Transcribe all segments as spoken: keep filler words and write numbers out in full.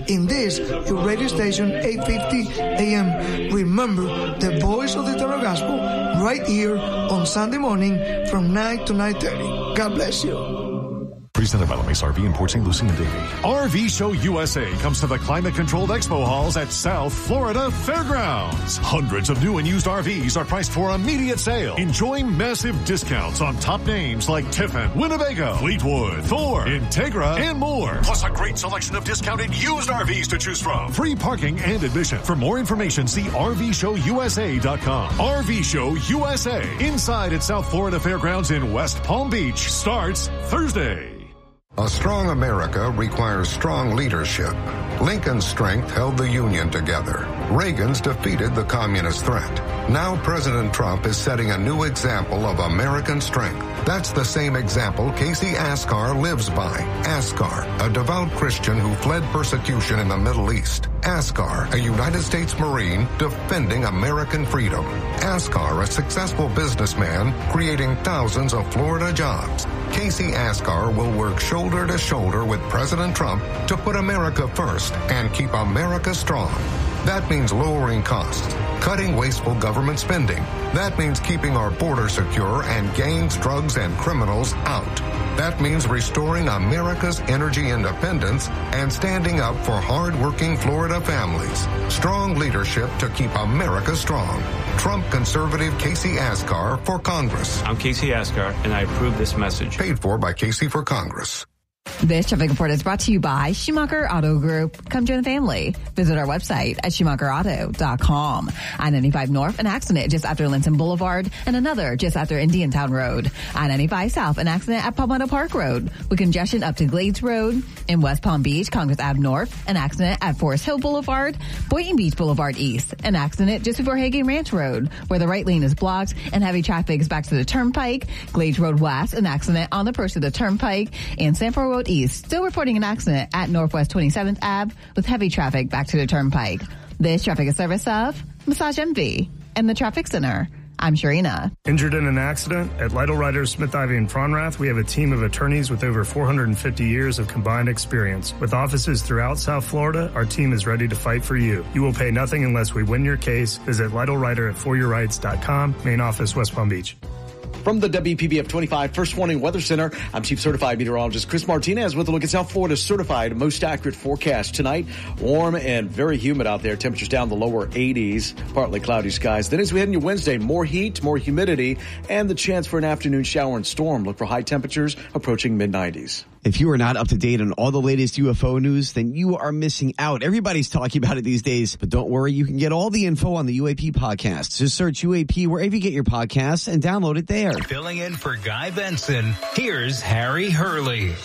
in this, your radio station, eight fifty A M. Remember, the voice of the Torah Gospel, right here on Sunday morning from nine to nine thirty. God bless you. Presented by LeMace R V in Port Saint Lucie and Davie. R V Show U S A comes to the climate-controlled expo halls at South Florida Fairgrounds. Hundreds of new and used R Vs are priced for immediate sale. Enjoy massive discounts on top names like Tiffin, Winnebago, Fleetwood, Thor, Integra, and more. Plus a great selection of discounted used R Vs to choose from. Free parking and admission. For more information, see R V show U S A dot com. R V Show U S A, inside at South Florida Fairgrounds in West Palm Beach, starts Thursday. A strong America requires strong leadership. Lincoln's strength held the Union together. Reagan's defeated the communist threat. Now President Trump is setting a new example of American strength. That's the same example Casey Askar lives by. Askar, a devout Christian who fled persecution in the Middle East. Askar, a United States Marine defending American freedom. Askar, a successful businessman creating thousands of Florida jobs. Casey Askar will work shoulder to shoulder with President Trump to put America first and keep America strong. That means lowering costs, cutting wasteful government spending. That means keeping our border secure and gangs, drugs, and criminals out. That means restoring America's energy independence and standing up for hard-working Florida families. Strong leadership to keep America strong. Trump conservative Casey Askar for Congress. I'm Casey Askar, and I approve this message. Paid for by Casey for Congress. This traffic report is brought to you by Schumacher Auto Group. Come join the family. Visit our website at schumacher auto dot com. I ninety-five North, an accident just after Linton Boulevard, and another just after Indiantown Road. I ninety-five South, an accident at Palmetto Park Road, with congestion up to Glades Road. In West Palm Beach, Congress Avenue North, an accident at Forest Hill Boulevard. Boynton Beach Boulevard East, an accident just before Hagen Ranch Road, where the right lane is blocked and heavy traffic is back to the Turnpike. Glades Road West, an accident on the approach to the Turnpike. And Sanford Road East, still reporting an accident at Northwest twenty-seventh Avenue with heavy traffic back to the Turnpike. This traffic is service of Massage M V and the Traffic Center. I'm Sharina. Injured in an accident? At Lytle Riders, Smith Ivy, and Fronrath, we have a team of attorneys with over four hundred fifty years of combined experience. With offices throughout South Florida, our team is ready to fight for you. You will pay nothing unless we win your case. Visit Lytle Rider at for your rights dot com. Main office, West Palm Beach. From the W P B F twenty-five First Warning Weather Center, I'm Chief Certified Meteorologist Chris Martinez with a look at South Florida's certified most accurate forecast tonight. Warm and very humid out there. Temperatures down the lower eighties, partly cloudy skies. Then as we head into Wednesday, more heat, more humidity, and the chance for an afternoon shower and storm. Look for high temperatures approaching mid nineties. If you are not up to date on all the latest U F O news, then you are missing out. Everybody's talking about it these days. But don't worry, you can get all the info on the U A P podcast. Just search U A P wherever you get your podcasts and download it there. Filling in for Guy Benson, here's Harry Hurley.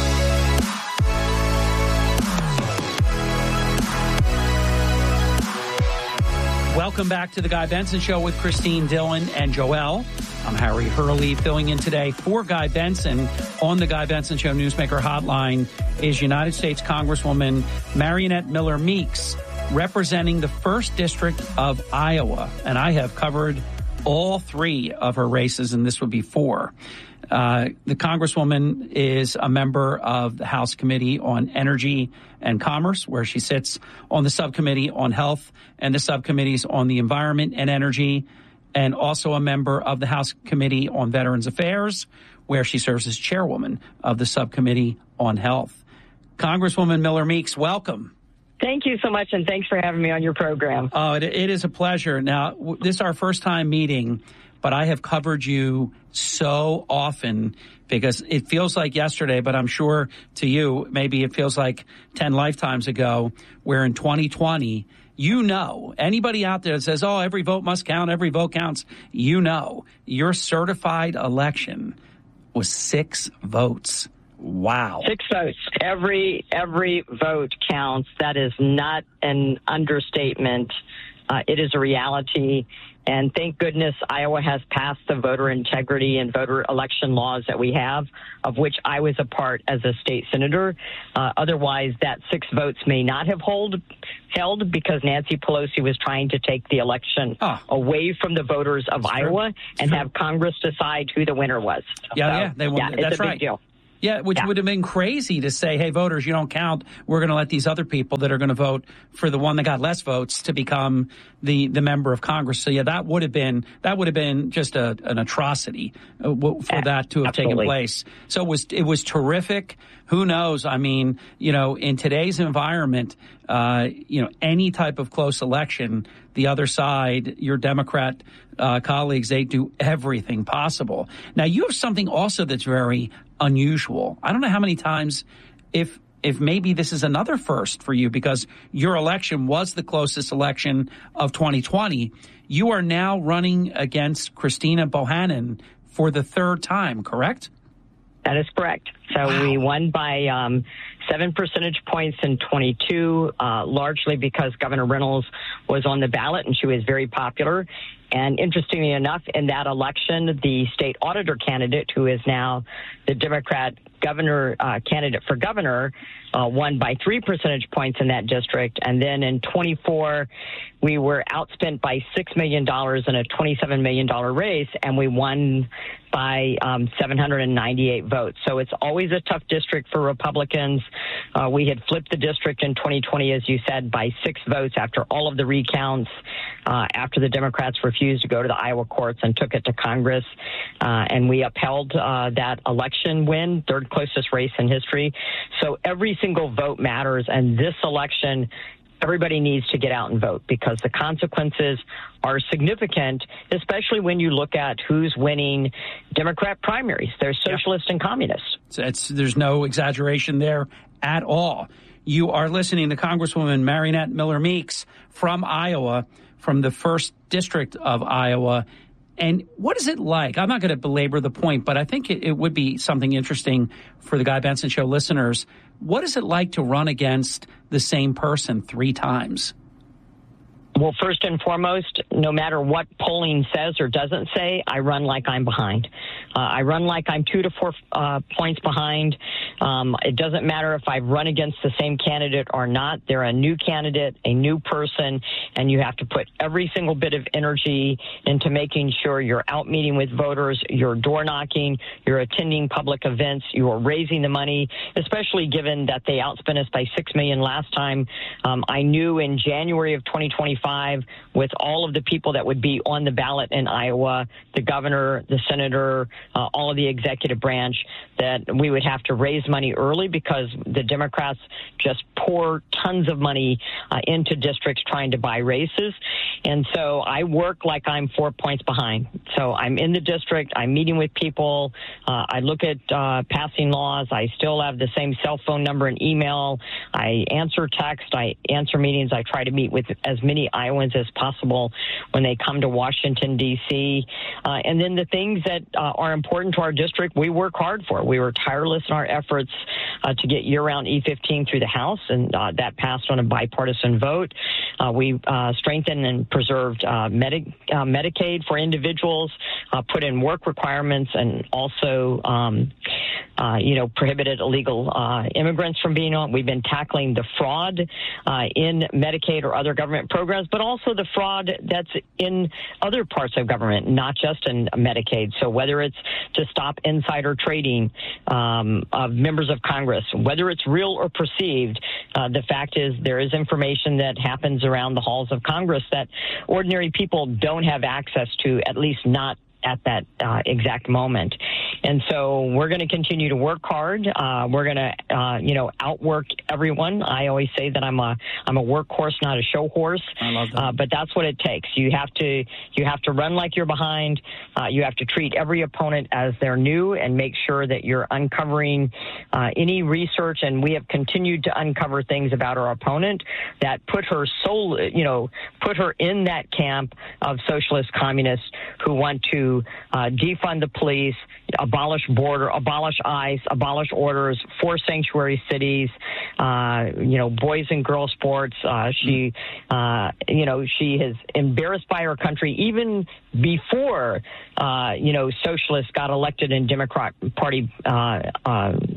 Welcome back to the Guy Benson Show with Christine Dillon and Joelle. I'm Harry Hurley, filling in today for Guy Benson. On the Guy Benson Show Newsmaker Hotline is United States Congresswoman Mariannette Miller Meeks, representing the first District of Iowa. And I have covered all three of her races, and this would be four. Uh, the Congresswoman is a member of the House Committee on Energy and Commerce, where she sits on the subcommittee on health and the subcommittees on the environment and energy, and also a member of the House Committee on Veterans Affairs, where she serves as chairwoman of the subcommittee on health. Congresswoman Miller Meeks, welcome. Thank you so much, and thanks for having me on your program. Oh, it, it is a pleasure. Now, w- this is our first time meeting, but I have covered you so often because it feels like yesterday, but I'm sure to you, maybe it feels like ten lifetimes ago, where in twenty twenty, you know, anybody out there that says, oh, every vote must count, every vote counts, you know, your certified election was six votes. Wow. Six votes. Every every vote counts. That is not an understatement. Uh, it is a reality. And thank goodness Iowa has passed the voter integrity and voter election laws that we have, of which I was a part as a state senator. Uh, otherwise, that six votes may not have hold, held because Nancy Pelosi was trying to take the election oh. away from the voters of That's Iowa true. and true. have Congress decide who the winner was. Yeah, so, yeah, they won. Yeah, it's That's a big right. deal. Yeah, which yeah. would have been crazy to say, hey, voters, you don't count. We're going to let these other people that are going to vote for the one that got less votes to become the, the member of Congress. So, yeah, that would have been that would have been just a, an atrocity uh, for that to have Absolutely. taken place. So it was it was terrific. Who knows? I mean, you know, in today's environment, uh, you know, any type of close election, the other side, your Democrat uh, colleagues, they do everything possible. Now, you have something also that's very unusual. I don't know how many times, if if maybe this is another first for you, because your election was the closest election of twenty twenty. You are now running against Christina Bohannon for the third time, correct? That is correct. So wow. we won by um, seven percentage points in twenty-two, uh, largely because Governor Reynolds was on the ballot and she was very popular. And interestingly enough, in that election, the state auditor candidate, who is now the Democrat governor uh, candidate for governor, uh, won by three percentage points in that district. And then in twenty-four, we were outspent by six million dollars in a twenty-seven million dollars race, and we won by um, seven hundred ninety-eight votes. So it's always a tough district for Republicans. Uh, we had flipped the district in twenty twenty, as you said, by six votes after all of the recounts, uh, after the Democrats refused to go to the Iowa courts and took it to Congress. Uh, and we upheld uh, that election win, third closest race in history. So every single vote matters. And this election, everybody needs to get out and vote because the consequences are significant, especially when you look at who's winning Democrat primaries. They're socialists yeah. and communists. So it's, there's no exaggeration there at all. You are listening to Congresswoman Mariannette Miller Meeks from Iowa, from the first district of Iowa. And what is it like? I'm not going to belabor the point, but I think it, it would be something interesting for the Guy Benson Show listeners. What is it like to run against the same person three times? Well, first and foremost, no matter what polling says or doesn't say, I run like I'm behind. Uh, I run like I'm two to four uh, points behind. Um, it doesn't matter if I've run against the same candidate or not. They're a new candidate, a new person, and you have to put every single bit of energy into making sure you're out meeting with voters, you're door knocking, you're attending public events, you're raising the money, especially given that they outspent us by six million dollars last time. Um, I knew in January of twenty twenty-five, with all of the people that would be on the ballot in Iowa, the governor, the senator, uh, all of the executive branch, that we would have to raise money early because the Democrats just pour tons of money uh, into districts trying to buy races. And so I work like I'm four points behind. So I'm in the district. I'm meeting with people. Uh, I look at uh, passing laws. I still have the same cell phone number and email. I answer text. I answer meetings. I try to meet with as many Iowans as possible when they come to Washington, D C Uh, and then the things that uh, are important to our district, we work hard for. We were tireless in our efforts uh, to get year-round E fifteen through the House, and uh, that passed on a bipartisan vote. Uh, we uh, strengthened and preserved uh, Medi- uh, Medicaid for individuals, uh, put in work requirements, and also, um, uh, you know, prohibited illegal uh, immigrants from being on. We've been tackling the fraud uh, in Medicaid or other government programs, but also the fraud that's in other parts of government, not just in Medicaid. So whether it's to stop insider trading um, of members of Congress, whether it's real or perceived, uh, the fact is there is information that happens around the halls of Congress that ordinary people don't have access to, at least not at that uh, exact moment. And so we're going to continue to work hard. Uh, we're going to, uh, you know, outwork everyone. I always say that I'm a I'm a workhorse, not a show horse. I love that. Uh, but that's what it takes. You have to you have to run like you're behind. Uh, you have to treat every opponent as they're new and make sure that you're uncovering uh, any research. And we have continued to uncover things about our opponent that put her soul, you know, put her in that camp of socialist communists who want to Uh, defund the police, abolish border, abolish ICE, abolish orders, force sanctuary cities, uh, you know, boys and girls sports. Uh, she, uh, you know, she is embarrassed by her country even before, uh, you know, socialists got elected in Democrat Party uh, uh,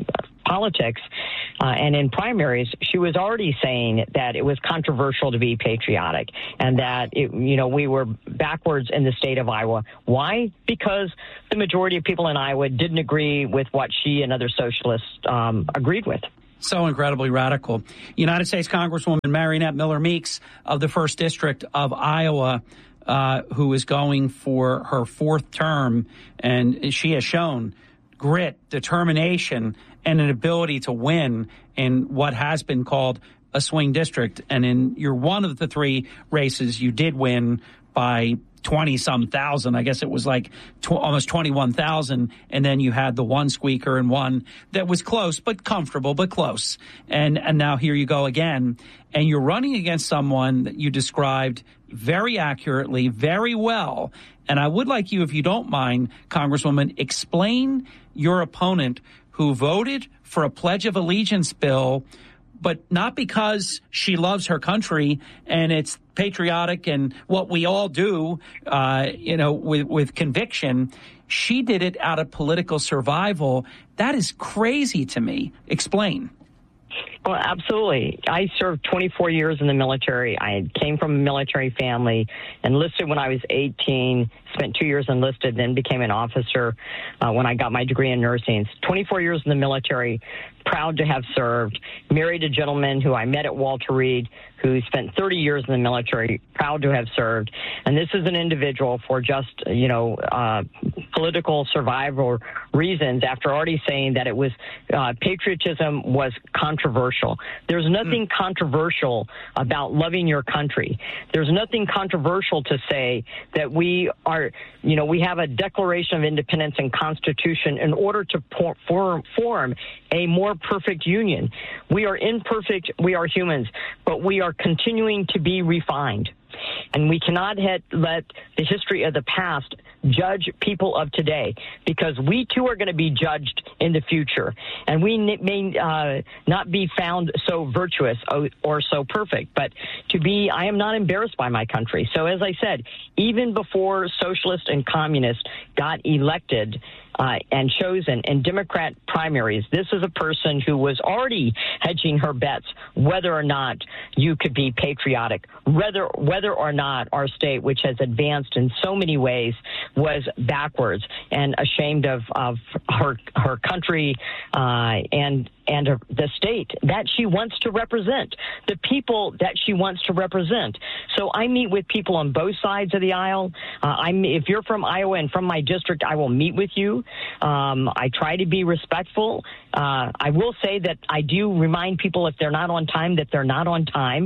politics uh, and in primaries, she was already saying that it was controversial to be patriotic and that, it, you know, we were backwards in the state of Iowa. Why? Because the majority of people in Iowa didn't agree with what she and other socialists um, agreed with. So incredibly radical. United States Congresswoman Mariannette Miller Meeks of the first District of Iowa, uh, who is going for her fourth term, and she has shown grit, determination, and an ability to win in what has been called a swing district. And in your one of the three races, you did win by twenty-some thousand. I guess it was like tw- almost twenty-one thousand. And then you had the one squeaker and one that was close, but comfortable, but close. And and now here you go again. And you're running against someone that you described very accurately, very well. And I would like you, if you don't mind, Congresswoman, explain your opponent who voted for a Pledge of Allegiance bill, but not because she loves her country and it's patriotic and what we all do, uh, you know, with, with conviction. She did it out of political survival. That is crazy to me. Explain. Well, absolutely. I served twenty-four years in the military. I came from a military family, enlisted when I was eighteen, spent two years enlisted, then became an officer uh, when I got my degree in nursing. twenty-four years in the military, proud to have served, married a gentleman who I met at Walter Reed, who spent thirty years in the military, proud to have served. And this is an individual for just, you know, uh, political survival reasons, after already saying that it was uh, patriotism was controversial. There's nothing mm. controversial about loving your country. There's nothing controversial to say that we are, you know, we have a Declaration of Independence and Constitution in order to por- form, form a more perfect union. We are imperfect, we are humans, but we are continuing to be refined. And we cannot had, let the history of the past judge people of today, because we too are going to be judged in the future. And we may uh, not be found so virtuous or, or so perfect, but to be, I am not embarrassed by my country. So as I said, even before socialists and communists got elected Uh, and chosen in Democrat primaries, this is a person who was already hedging her bets whether or not you could be patriotic, whether whether or not our state, which has advanced in so many ways, was backwards and ashamed of, of her her country uh, and and the state that she wants to represent, the people that she wants to represent. So I meet with people on both sides of the aisle. Uh, I'm, if you're from Iowa and from my district, I will meet with you. Um, I try to be respectful. Uh, I will say that I do remind people if they're not on time, that they're not on time.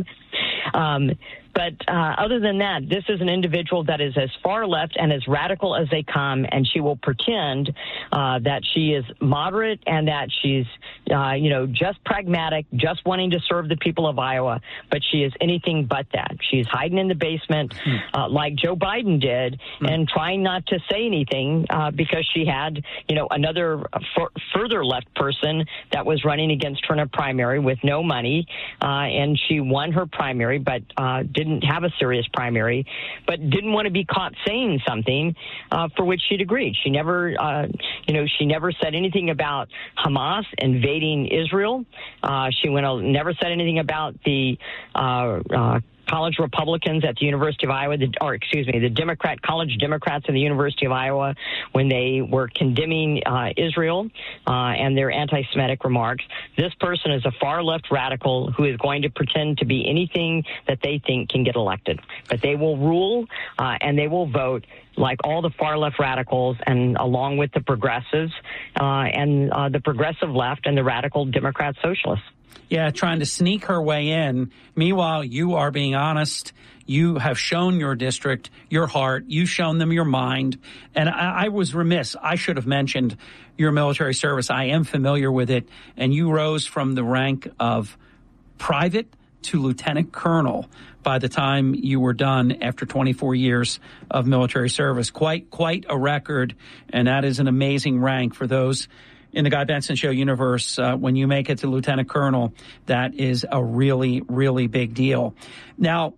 Um, But uh, other than that, this is an individual that is as far left and as radical as they come, and she will pretend uh, that she is moderate and that she's, uh, you know, just pragmatic, just wanting to serve the people of Iowa. But she is anything but that. She's hiding in the basement mm. uh, like Joe Biden did mm. and trying not to say anything uh, because she had, you know, another f- further left person that was running against her in a primary with no money, uh, and she won her primary, but uh, didn't didn't have a serious primary, but didn't want to be caught saying something uh, for which she'd agreed. She never, uh, you know, she never said anything about Hamas invading Israel. Uh, she went, never said anything about the uh, uh, college Republicans at the University of Iowa, the, or excuse me, the Democrat college Democrats at the University of Iowa, when they were condemning uh, Israel uh, and their anti-Semitic remarks. This person is a far left radical who is going to pretend to be anything that they think can get elected. But they will rule uh, and they will vote like all the far left radicals, and along with the progressives uh, and uh, the progressive left and the radical Democrat socialists. Yeah, trying to sneak her way in. Meanwhile, you are being honest. You have shown your district your heart. You've shown them your mind. And I, I was remiss. I should have mentioned your military service. I am familiar with it. And you rose from the rank of private to lieutenant colonel by the time you were done after twenty-four years of military service. Quite, quite a record. And that is an amazing rank for those in the Guy Benson Show universe. Uh, when you make it to lieutenant colonel, that is a really, really big deal. Now,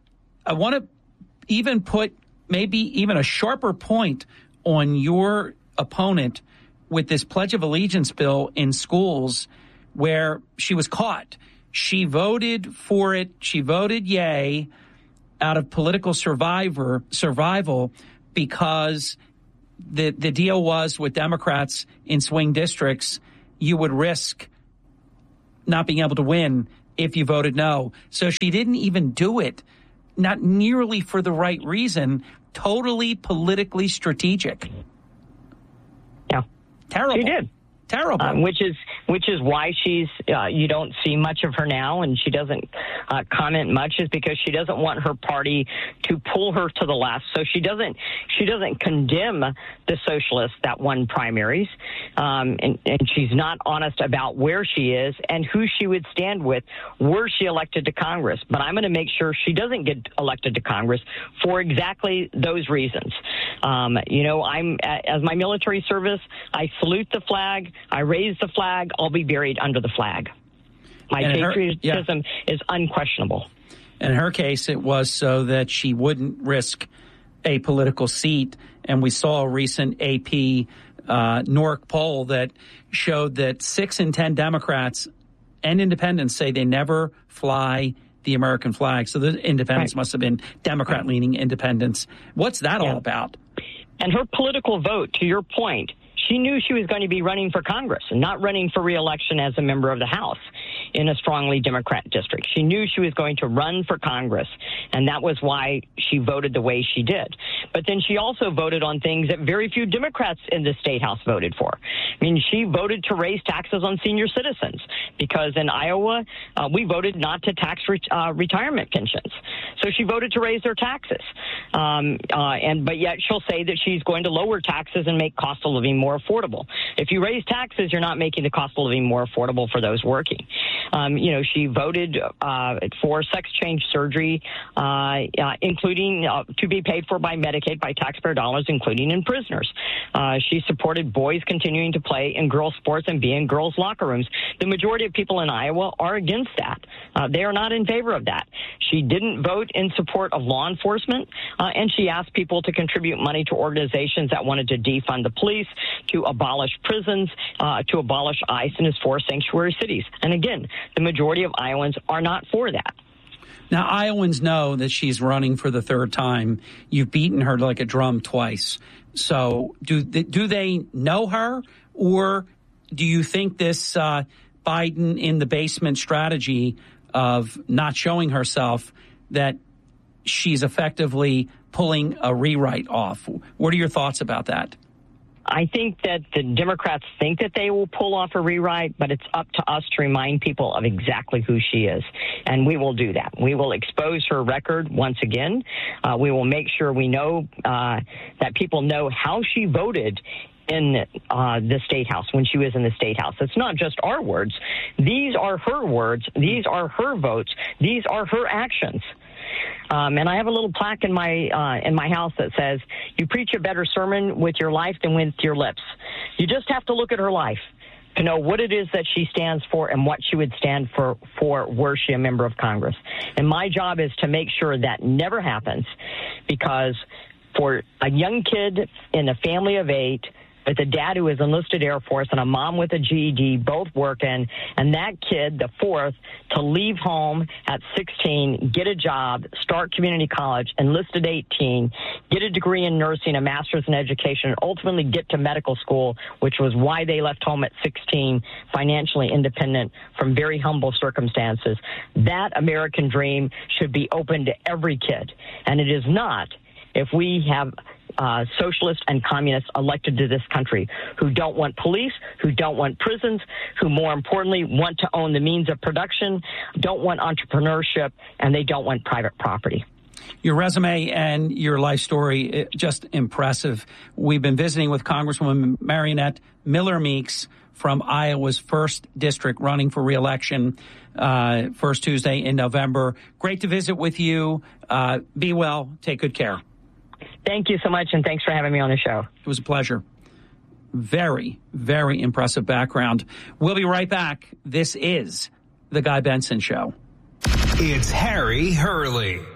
I want to even put maybe even a sharper point on your opponent, with this Pledge of Allegiance bill in schools where she was caught. She voted for it. She voted yay out of political survivor survival because the the deal was with Democrats in swing districts, you would risk not being able to win if you voted no. So she didn't even do it, not nearly for the right reason, totally politically strategic. Yeah. Terrible. She did. Terrible. Um, which is which is why she's uh, you don't see much of her now, and she doesn't uh, comment much, is because she doesn't want her party to pull her to the left. So she doesn't she doesn't condemn the socialists that won primaries, um, and, and she's not honest about where she is and who she would stand with were she elected to Congress. But I'm going to make sure she doesn't get elected to Congress for exactly those reasons. Um, you know, I'm as my military service, I salute the flag. I raise the flag. I'll be buried under the flag. My And her- patriotism yeah. is unquestionable. In her case, it was so that she wouldn't risk a political seat. And we saw a recent A P uh, N O R C poll that showed that six in ten Democrats and independents say they never fly the American flag. So the independents Right. must have been Democrat-leaning independents. What's that Yeah. all about? And her political vote, to your point, she knew she was going to be running for Congress and not running for re-election as a member of the House in a strongly Democrat district. She knew she was going to run for Congress, and that was why she voted the way she did. But then she also voted on things that very few Democrats in the State House voted for. I mean, she voted to raise taxes on senior citizens because in Iowa, uh, we voted not to tax re- uh, retirement pensions. So she voted to raise their taxes. Um, uh, and but yet she'll say that she's going to lower taxes and make cost of living more affordable. If you raise taxes, you're not making the cost of living more affordable for those working. Um, you know, she voted uh, for sex change surgery, uh, uh, including uh, to be paid for by Medicaid, by taxpayer dollars, including in prisoners. Uh, she supported boys continuing to play in girls' sports and be in girls' locker rooms. The majority of people in Iowa are against that. Uh, they are not in favor of that. She didn't vote in support of law enforcement, uh, and she asked people to contribute money to organizations that wanted to defund the police, to abolish prisons, uh, to abolish ICE in its four sanctuary cities. And again, the majority of Iowans are not for that. Now, Iowans know that she's running for the third time. You've beaten her like a drum twice. So do do they know her, or do you think this uh, Biden in the basement strategy of not showing herself, that she's effectively pulling a rewrite off? What are your thoughts about that? I think that the Democrats think that they will pull off a rewrite, but it's up to us to remind people of exactly who she is. And we will do that. We will expose her record once again. Uh, we will make sure we know uh, that people know how she voted in uh, the State House when she was in the State House. It's not just our words. These are her words. These are her votes. These are her actions. Um, and I have a little plaque in my uh, in my house that says, "You preach a better sermon with your life than with your lips." You just have to look at her life to know what it is that she stands for and what she would stand for for were she a member of Congress. And my job is to make sure that never happens, because for a young kid in a family of eight, with a dad who is enlisted Air Force and a mom with a G E D, both working, and that kid, the fourth, to leave home at sixteen, get a job, start community college, enlist at eighteen, get a degree in nursing, a master's in education, and ultimately get to medical school, which was why they left home at sixteen, financially independent from very humble circumstances. That American dream should be open to every kid, and it is not if we have Uh, socialists and communists elected to this country who don't want police, who don't want prisons, who more importantly want to own the means of production, don't want entrepreneurship, and they don't want private property. Your resume and your life story, just impressive. We've been visiting with Congresswoman Mariannette Miller Meeks from Iowa's first district, running for re-election uh, first Tuesday in November. Great to visit with you. Uh, be well. Take good care. Thank you so much, and thanks for having me on the show. It was a pleasure. Very, very impressive background. We'll be right back. This is The Guy Benson Show. It's Harry Hurley.